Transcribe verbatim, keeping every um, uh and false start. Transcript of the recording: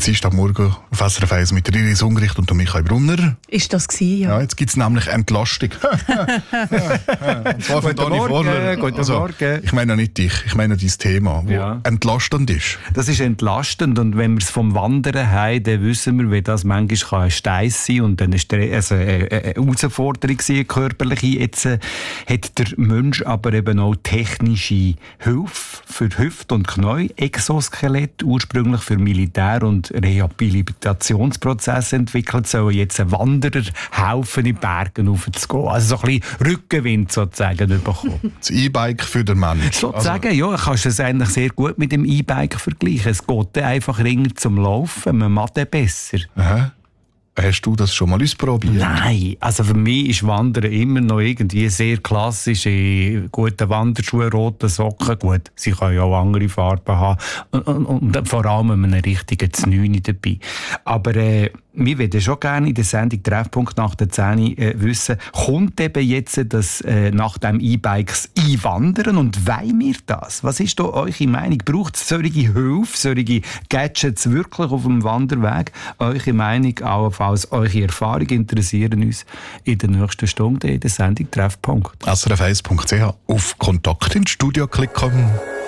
Dienstagmorgen auf S R F eins mit Iris Ungericht und Michael Brunner. Ist das gewesen, ja? Ja, jetzt gibt es nämlich Entlastung. Und zwar von Dani Vorler. Guten Also, Morgen. ich meine nicht dich, ich meine dein Thema, das Ja. entlastend ist. Das ist entlastend und wenn wir es vom Wandern haben, dann wissen wir, wie das manchmal ein Steiss sein kann und eine, Stre- also eine, eine Herausforderung sein, eine körperliche. Jetzt äh, hat der Mensch aber eben auch technische Hilfe für Hüft- und Knie, Exoskelett, ursprünglich für Militär- und Rehabilitationsprozesse entwickelt, sollen jetzt ein Wanderer helfen, in die Berge raufzugehen. Also so ein bisschen Rückenwind sozusagen bekommen. Das E-Bike für den Mensch. Sozusagen, also, ja, kannst du es eigentlich sehr gut mit dem E-Bike vergleichen. Es geht dann einfach ringer zum Laufen, man macht dann besser. Aha. Hast du das schon mal ausprobiert? Nein, also für mich ist Wandern immer noch irgendwie sehr klassisch. In guten Wanderschuhen, roten Socken, gut, sie können ja auch andere Farben haben. Und, und, und vor allem einen richtigen Znüni dabei. Aber äh, wir würden schon gerne in der Sendung Treffpunkt nach der zehn äh, wissen, kommt eben jetzt das äh, nach dem E-Bikes einwandern und wollen wir das? Was ist da eure Meinung? Braucht es solche Hilfe, solche Gadgets wirklich auf dem Wanderweg? Eure Meinung, allenfalls eure Erfahrungen interessieren uns in der nächsten Stunde in der Sendung Treffpunkt. S R F eins Punkt C H auf Kontakt ins Studio klicken.